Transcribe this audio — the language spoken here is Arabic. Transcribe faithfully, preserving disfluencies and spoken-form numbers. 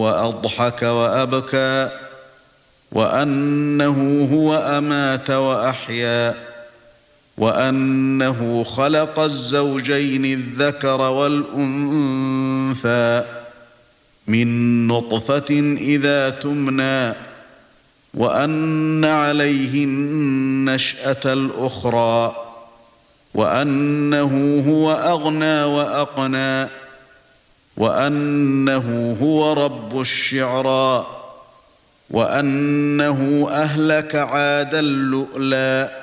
وأضحك وأبكى وأنه هو أمات وأحيا وأنه خلق الزوجين الذكر والأنثى من نطفة إذا تمنى وأن عليه النشأة الأخرى وأنه هو أغنى وأقنى وأنه هو رب الشعرى وأنه أهلك عادا اللؤلؤ